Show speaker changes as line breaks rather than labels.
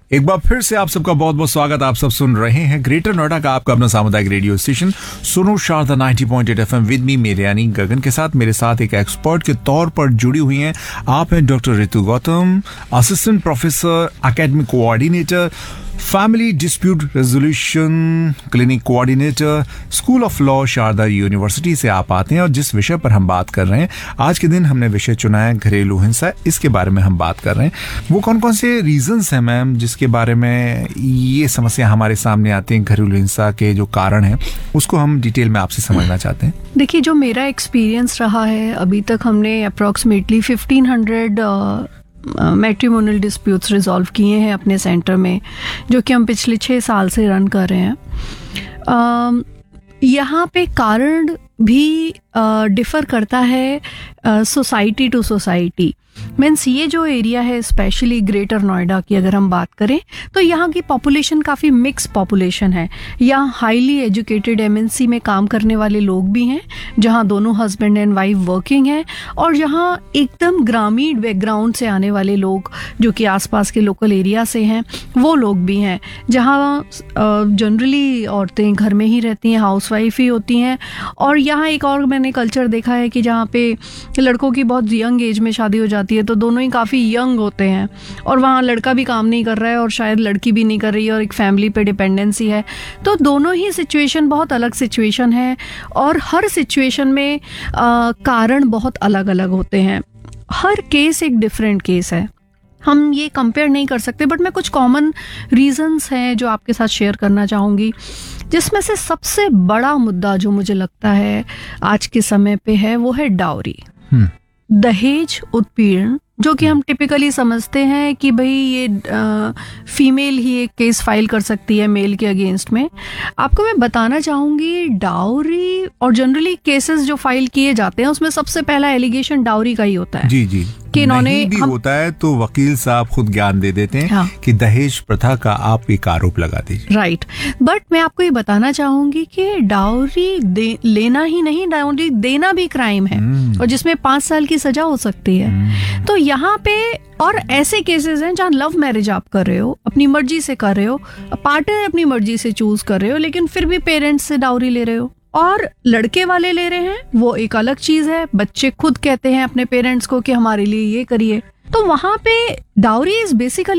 एक बार फिर से आप सबका बहुत बहुत स्वागत। आप सब सुन रहे हैं ग्रेटर नोएडा का आपका अपना सामुदायिक रेडियो स्टेशन सुनो शारदा 90.8 FM विद मी मेरे यानी गगन के साथ। मेरे साथ एक एक्सपर्ट के तौर पर जुड़ी हुई हैं आप हैं doctor Ritu Gautam, assistant professor, academic coordinator, family dispute resolution clinic coordinator, school of law Sharda university से आप आते हैं। और जिस विषय पर हम बात कर रहे हैं आज के दिन, हमने विषय चुना है घरेलू हिंसा। इसके बारे में हम बात कर रहे हैं। वो कौन कौन से रीजंस हैं मैम जिसके बारे में ये समस्या हमारे सामने आती है, घरेलू हिंसा के जो कारण हैं उसको हम डिटेल में आपसे समझना चाहते हैं।
देखिए, जो मेरा एक्सपीरियंस रहा है अभी तक, हमने अप्रॉक्सीमेटली 1500 मैट्रिमोनियल डिस्प्यूट्स रिजॉल्व किए हैं अपने सेंटर में, जो कि हम पिछले 6 साल से रन कर रहे हैं। यहाँ पे कारण भी डिफ़र करता है सोसाइटी टू सोसाइटी। मीन्स ये जो एरिया है स्पेशली ग्रेटर नोएडा की अगर हम बात करें तो यहाँ की पॉपुलेशन काफ़ी मिक्स पॉपुलेशन है। यहाँ हाईली एजुकेटेड एमएनसी में काम करने वाले लोग भी हैं, जहाँ दोनों हस्बैंड एंड वाइफ वर्किंग हैं, और यहाँ एकदम ग्रामीण बैकग्राउंड से आने वाले लोग जो कि आसपास के लोकल एरिया से हैं वो लोग भी हैं, जहाँ जनरली औरतें घर में ही रहती हैं, हाउसवाइफ ही होती हैं। और यहाँ एक और मैंने कल्चर देखा है कि जहाँ पे लड़कों की बहुत यंग एज में शादी हो जाती है तो दोनों ही काफ़ी यंग होते हैं, और वहाँ लड़का भी काम नहीं कर रहा है और शायद लड़की भी नहीं कर रही है, और एक फैमिली पे डिपेंडेंसी है। तो दोनों ही सिचुएशन बहुत अलग सिचुएशन है, और हर सिचुएशन में कारण बहुत अलग अलग होते हैं। हर केस एक डिफरेंट केस है, हम ये कंपेयर नहीं कर सकते। बट मैं कुछ कॉमन रीजंस हैं जो आपके साथ शेयर करना चाहूँगी, जिसमें से सबसे बड़ा मुद्दा जो मुझे लगता है आज के समय पे है वो है डाउरी, दहेज उत्पीड़न, जो कि हम टिपिकली समझते हैं कि भाई ये फीमेल ही एक केस फाइल कर सकती है मेल के अगेंस्ट में। आपको मैं बताना चाहूँगी डाउरी और जनरली केसेस जो फाइल किए जाते हैं उसमें सबसे पहला एलिगेशन डाउरी का ही होता है।
जी जी,
कि इन्होंने
भी होता है तो वकील साहब खुद ज्ञान दे देते हैं।
हाँ। कि
दहेज प्रथा का आप एक आरोप लगा दीजिए। राइट,
बट मैं आपको ये बताना चाहूंगी कि डाउरी लेना ही नहीं, डाउरी देना भी क्राइम है, और जिसमें 5 साल की सजा हो सकती है। तो यहाँ पे और ऐसे केसेस हैं जहाँ लव मैरिज आप कर रहे हो, अपनी मर्जी से कर रहे हो, पार्टनर अपनी मर्जी से चूज कर रहे हो, लेकिन फिर भी पेरेंट्स से डाउरी ले रहे हो, और लड़के वाले ले रहे हैं वो एक अलग चीज है। बच्चे खुद कहते हैं अपने पेरेंट्स को कि हमारे लिए ये करिए। तो वहां पे डाउरी इज बेसिकली